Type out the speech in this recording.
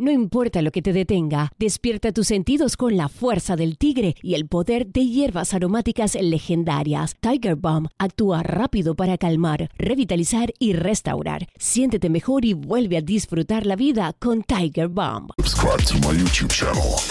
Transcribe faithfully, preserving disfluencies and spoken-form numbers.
No importa lo que te detenga, despierta tus sentidos con la fuerza del tigre y el poder de hierbas aromáticas legendarias. Tiger Balm actúa rápido para calmar, revitalizar y restaurar. Siéntete mejor y vuelve a disfrutar la vida con Tiger Balm. Subscribe to my YouTube channel.